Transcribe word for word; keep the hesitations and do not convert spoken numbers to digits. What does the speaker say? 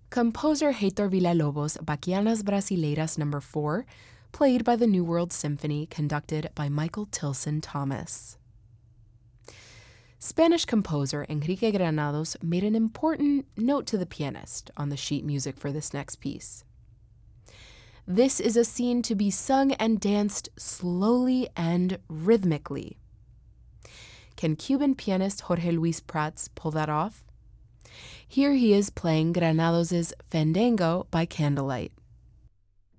Composer Heitor Villa-Lobos' Bachianas Brasileiras number four, played by the New World Symphony, conducted by Michael Tilson Thomas. Spanish composer Enrique Granados made an important note to the pianist on the sheet music for this next piece. This is a scene to be sung and danced slowly and rhythmically. Can Cuban pianist Jorge Luis Prats pull that off? Here he is playing Granados' Fandango by Candlelight.